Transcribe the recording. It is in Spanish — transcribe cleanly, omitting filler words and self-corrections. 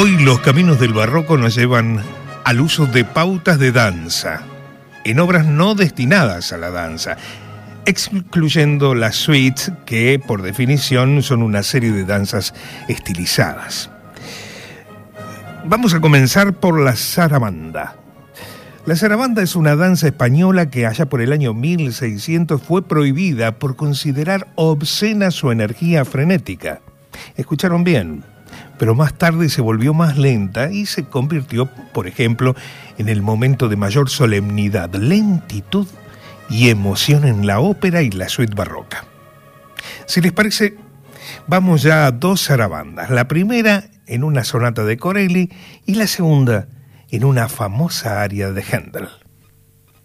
Hoy los caminos del barroco nos llevan al uso de pautas de danza, en obras no destinadas a la danza, excluyendo las suites, que por definición son una serie de danzas estilizadas. Vamos a comenzar por la zarabanda. La zarabanda es una danza española que allá por el año 1600 fue prohibida por considerar obscena su energía frenética. ¿Escucharon bien? Pero más tarde se volvió más lenta y se convirtió, por ejemplo, en el momento de mayor solemnidad, lentitud y emoción en la ópera y la suite barroca. Si les parece, vamos ya a dos zarabandas. La primera en una sonata de Corelli y la segunda en una famosa aria de Händel.